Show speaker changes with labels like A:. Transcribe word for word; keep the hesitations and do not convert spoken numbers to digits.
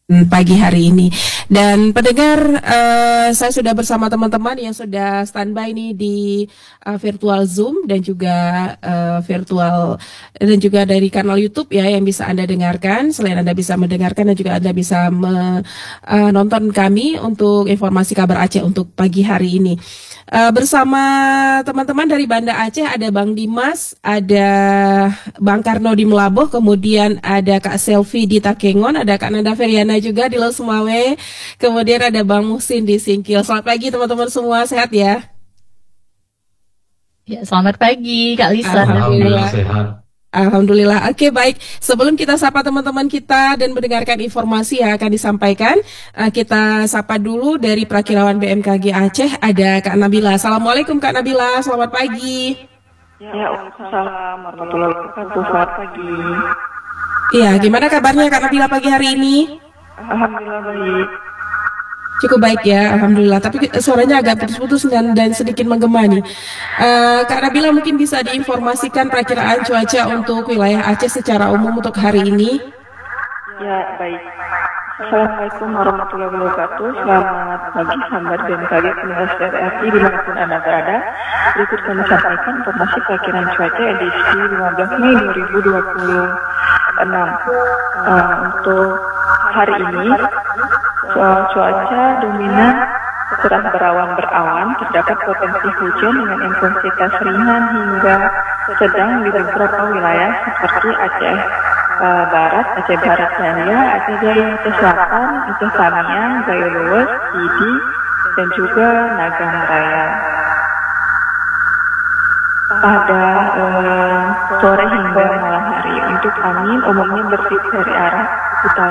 A: pagi hari ini. Dan pendengar, eh, saya sudah bersama teman-teman yang sudah standby nih di eh, virtual Zoom dan juga eh, virtual dan juga dari kanal YouTube ya yang bisa Anda dengarkan. Selain Anda bisa mendengarkan dan juga Anda bisa menonton kami untuk informasi kabar Aceh untuk pagi hari ini. Eh, bersama teman-teman dari Banda Aceh ada Bang Dimas, ada Bang Karno di Melaboh, kemudian ada Kak Selvi di Takengon, ada Kak Nanda Feriana juga di Los Sumawe, kemudian ada Bang Muhsin di Singkil. Selamat pagi teman-teman semua, sehat ya?
B: Ya, selamat pagi Kak Lisa.
C: Alhamdulillah
A: Alhamdulillah.
C: sehat.
A: Alhamdulillah. Oke, baik. Sebelum kita sapa teman-teman kita dan mendengarkan informasi yang akan disampaikan, eh, kita sapa dulu dari Prakirawan B M K G Aceh ada Kak Nabila. Assalamualaikum Kak Nabila, selamat pagi.
D: Ya, Waalaikumsalam warahmatullahi wabarakatuh. Selamat pagi.
A: Iya, gimana kabarnya Kak Nabila pagi hari ini?
D: Alhamdulillah baik.
A: Cukup baik ya, Alhamdulillah. Tapi suaranya agak putus-putus dan, dan sedikit menggema nih. Eh, Kak Nabila mungkin bisa diinformasikan perakiraan cuaca untuk wilayah Aceh secara umum untuk hari ini?
D: Ya, baik. Assalamualaikum warahmatullahi wabarakatuh. Selamat pagi sahabat B M K G Komunitas R R I dimanapun Anda berada. Berikut kami sampaikan informasi perakiraan cuaca edisi lima belas Mei dua ribu dua puluh enam. Uh, untuk hari ini, cuaca dominan cerah berawan berawan, terdapat potensi hujan dengan intensitas ringan hingga sedang di beberapa wilayah seperti Aceh uh, Barat, Aceh Barat Daya, Aceh Jaya, Aceh Selatan, Aceh Samiang, Gayo Luwes, Pidi, dan juga Nagang Raya. Pada uh, sore hingga malam hari untuk angin umumnya bertiup dari arah utara